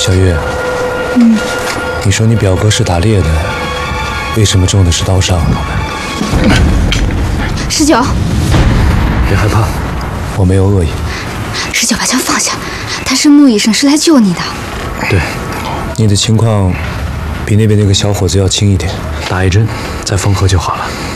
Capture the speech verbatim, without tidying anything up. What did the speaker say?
小月，嗯，你说你表哥是打猎的，为什么中的是刀伤？ 十九， 别害怕，我没有恶意。 十九，把枪放下，他是穆医生，是来救你的。 对，你的情况比那边那个小伙子要轻一点，打一针再缝合就好了。